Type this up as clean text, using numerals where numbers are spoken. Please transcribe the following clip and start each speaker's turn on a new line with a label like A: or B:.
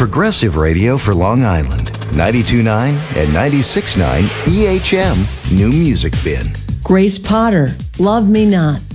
A: Progressive radio for Long Island. 92.9 and 96.9 EHM New Music Bin.
B: Grace Potter, Love Me Not.